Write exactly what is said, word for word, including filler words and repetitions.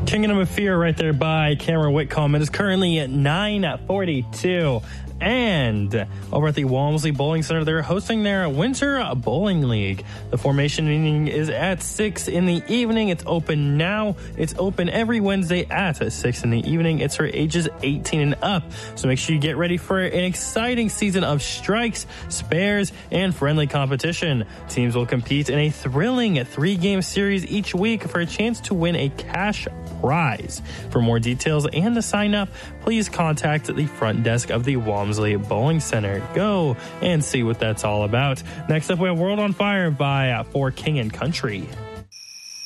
Kingdom of Fear right there by Cameron Whitcomb. It is currently at nine forty-two. And over at the Walmsley Bowling Center, they're hosting their Winter Bowling League. The formation meeting is at six in the evening. It's open now. It's open every Wednesday at six in the evening. It's for ages eighteen and up. So make sure you get ready for an exciting season of strikes, spares, and friendly competition. Teams will compete in a thrilling three-game series each week for a chance to win a cash prize. For more details and to sign up, please contact the front desk of the Walmsley Bowling Center. Go and see what that's all about. Next up, we have World on Fire by uh, For King and Country.